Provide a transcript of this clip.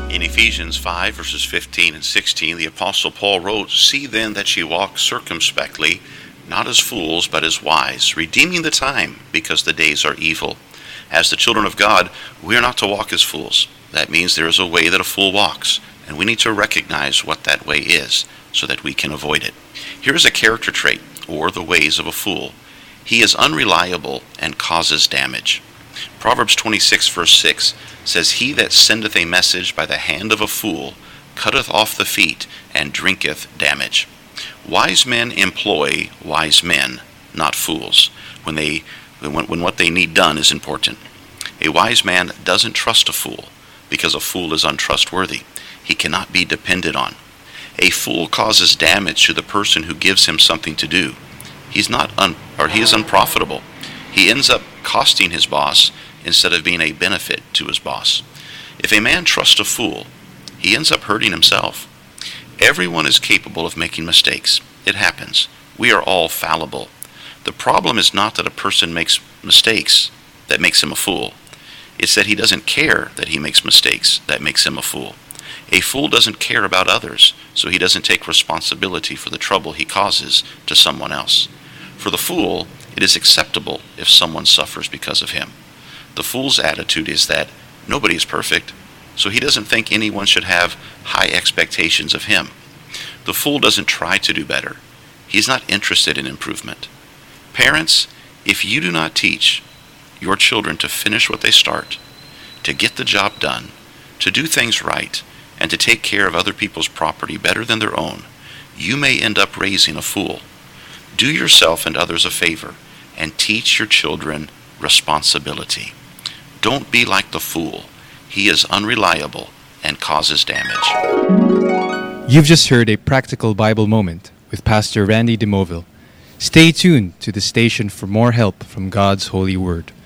In Ephesians 5, verses 15 and 16, the Apostle Paul wrote, "See then that ye walk circumspectly, not as fools, but as wise, redeeming the time, because the days are evil." As the children of God, we are not to walk as fools. That means there is a way that a fool walks, and we need to recognize what that way is so that we can avoid it. Here is a character trait, or the ways of a fool. He is unreliable and causes damage. Proverbs 26, verse 6 says, "He that sendeth a message by the hand of a fool cutteth off the feet and drinketh damage." Wise men employ wise men, not fools, when what they need done is important. A wise man doesn't trust a fool, because a fool is untrustworthy. He cannot be depended on. A fool causes damage to the person who gives him something to do. He is unprofitable. He ends up costing his boss instead of being a benefit to his boss. If a man trusts a fool, he ends up hurting himself. Everyone is capable of making mistakes. It happens. We are all fallible. The problem is not that a person makes mistakes that makes him a fool. It's that he doesn't care that he makes mistakes that makes him a fool. A fool doesn't care about others, so he doesn't take responsibility for the trouble he causes to someone else. For the fool, it is acceptable if someone suffers because of him. The fool's attitude is that nobody is perfect, so he doesn't think anyone should have high expectations of him. The fool doesn't try to do better. He's not interested in improvement. Parents, if you do not teach your children to finish what they start, to get the job done, to do things right, and to take care of other people's property better than their own, you may end up raising a fool. Do yourself and others a favor and teach your children responsibility. Don't be like the fool. He is unreliable and causes damage. You've just heard a practical Bible moment with Pastor Randy DeMoville. Stay tuned to the station for more help from God's holy word.